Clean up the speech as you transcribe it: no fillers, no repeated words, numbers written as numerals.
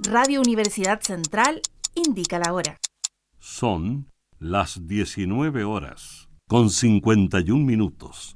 Radio Universidad Central indica la hora. Son las 19 horas, con 51 minutos.